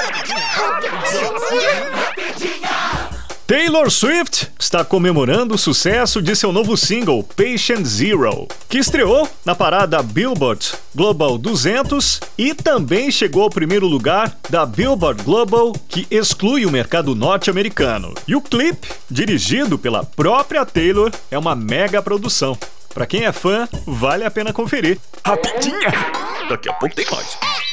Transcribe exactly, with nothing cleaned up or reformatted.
Taylor Swift está comemorando o sucesso de seu novo single, Patient Zero, que estreou na parada Billboard Global duzentos e também chegou ao primeiro lugar da Billboard Global, que exclui o mercado norte-americano. E o clipe, dirigido pela própria Taylor, é uma mega produção. Pra quem é fã, vale a pena conferir. Rapidinha! Daqui a pouco tem mais.